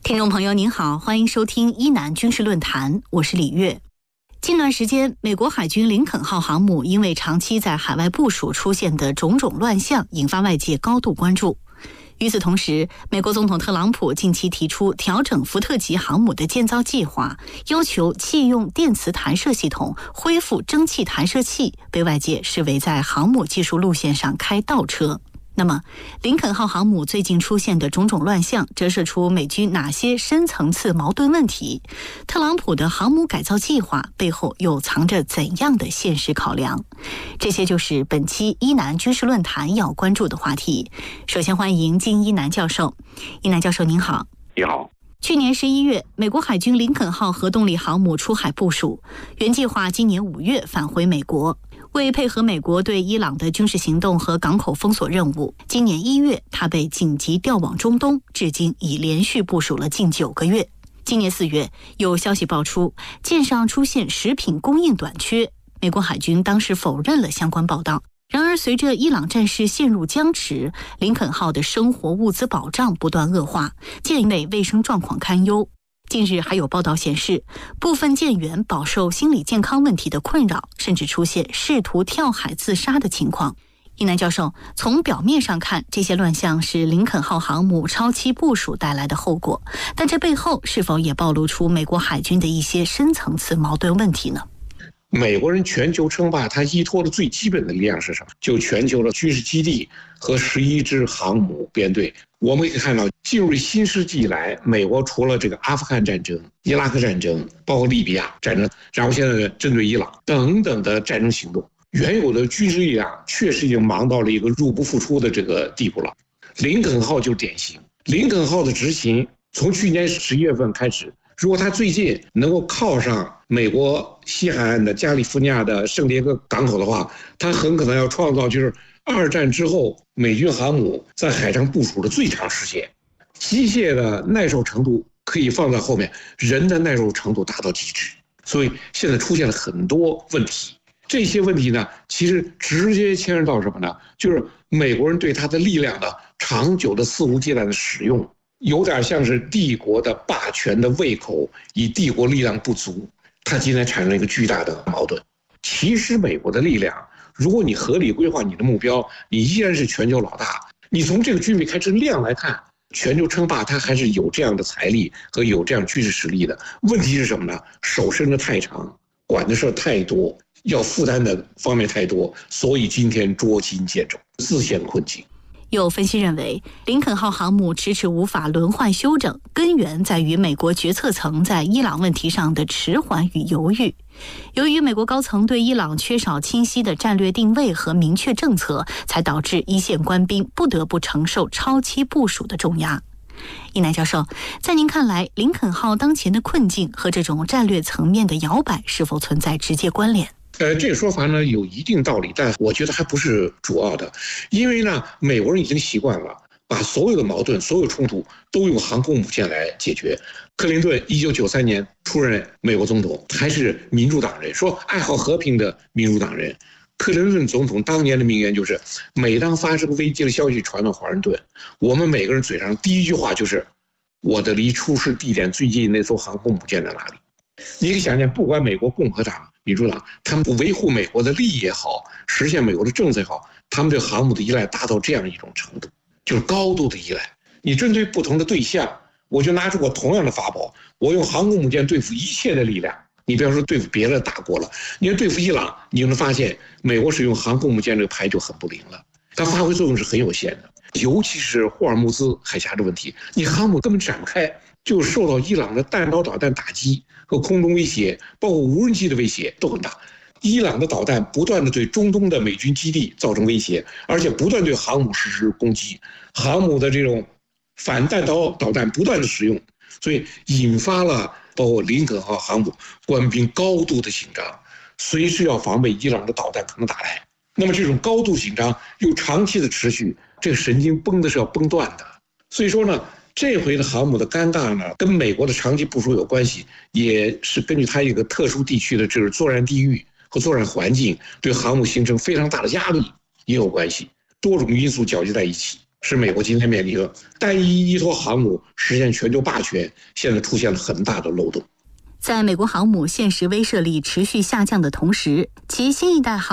听众朋友您好，欢迎收听伊南军事论坛，我是李月。近段时间，美国海军林肯号航母因为长期在海外部署出现的种种乱象，引发外界高度关注。与此同时，美国总统特朗普近期提出调整福特级航母的建造计划，要求弃用电磁弹射系统，恢复蒸汽弹射器，被外界视为在航母技术路线上开倒车。那么，林肯号航母最近出现的种种乱象，折射出美军哪些深层次矛盾问题？特朗普的航母改造计划背后又藏着怎样的现实考量？这些就是本期伊南军事论坛要关注的话题。首先欢迎金一南教授。一南教授您好。 你好。 去年11月，美国海军林肯号核动力航母出海部署，原计划今年5月返回美国。为配合美国对伊朗的军事行动和港口封锁任务，今年1月，它被紧急调往中东，至今已连续部署了近9个月。今年4月，有消息爆出，舰上出现食品供应短缺，美国海军当时否认了相关报道。然而，随着伊朗战事陷入僵持，林肯号的生活物资保障不断恶化，舰内卫生状况堪忧。近日还有报道显示，部分舰员饱受心理健康问题的困扰，甚至出现试图跳海自杀的情况。一南教授，从表面上看，这些乱象是林肯号航母超期部署带来的后果，但这背后是否也暴露出美国海军的一些深层次矛盾问题呢？ 美国人全球称霸，它依托的最基本的力量是什么？就全球的军事基地和11支航母编队。我们可以看到，进入新世纪以来，美国除了这个阿富汗战争、伊拉克战争，包括利比亚战争，然后现在针对伊朗等等的战争行动，原有的军事力量确实已经忙到了一个入不敷出的这个地步了。林肯号就典型，林肯号的执行从去年11月份开始，如果它最近能够靠上美国西海岸的加利福尼亚的圣迭戈港口的话，它很可能要创造就是2战之后美军航母在海上部署的最长时间。机械的耐受程度可以放在后面，人的耐受程度达到极致。所以现在出现了很多问题，这些问题呢，其实直接牵涉到什么呢？就是美国人对他的力量的长久的肆无忌惮的使用，有点像是帝国的霸权的胃口，以帝国力量不足，它今天产生了一个巨大的矛盾。其实美国的力量，如果你合理规划你的目标，你依然是全球老大。你从这个军备开支量来看，全球称霸它还是有这样的财力和有这样军事实力的。问题是什么呢？手伸得太长，管的事太多，要负担的方面太多，所以今天捉襟见肘，自陷困境。 有分析认为，林肯号航母迟迟无法轮换休整，根源在于美国决策层在伊朗问题上的迟缓与犹豫。由于美国高层对伊朗缺少清晰的战略定位和明确政策，才导致一线官兵不得不承受超期部署的重压。一南教授，在您看来，林肯号当前的困境和这种战略层面的摇摆是否存在直接关联？ 这个说法呢有一定道理，但我觉得还不是主要的。因为呢，美国人已经习惯了把所有的矛盾、所有冲突都用航空母舰来解决。克林顿1993年出任美国总统，还是民主党人，说爱好和平的民主党人。克林顿总统当年的名言就是：每当发生危机的消息传到华盛顿，我们每个人嘴上第一句话就是我的离出事地点最近那艘航空母舰在哪里。你可以想想，不管美国共和党、民主党，他们维护美国的利益也好，实现美国的政策也好，他们对航母的依赖达到这样一种程度，就是高度的依赖。你针对不同的对象，我就拿出我同样的法宝，我用航空母舰对付一切的力量。你不要说对付别的大国了，你要对付伊朗，你就能发现美国使用航空母舰这个牌就很不灵了，它发挥作用是很有限的。尤其是霍尔木兹海峡的问题，你航母根本展不开，就受到伊朗的弹道导弹打击和空中威胁，包括无人机的威胁都很大。伊朗的导弹不断的对中东的美军基地造成威胁，而且不断对航母实施攻击，航母的这种反弹道导弹不断的使用，所以引发了包括林肯号航母官兵高度的紧张，随时要防备伊朗的导弹可能打来。那么这种高度紧张又长期的持续，这个神经绷的是要绷断的。所以说呢，这回的航母的尴尬呢，跟美国的长期部署有关系，也是根据它一个特殊地区的这个作战地域和作战环境对航母形成非常大的压力也有关系，多种因素搅集在一起。 是美国今天面临的单一依托航母实现全球霸权，现在出现了很大的漏洞。 在美国航母现实威慑力持续下降的同时，其新一代航